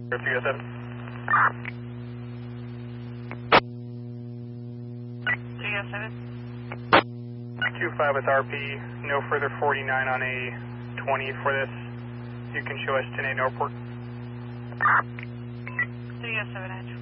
307. 307. 25 with RP, no further 49 on a 20 for this. You can show us 10-8 Northport. 307 at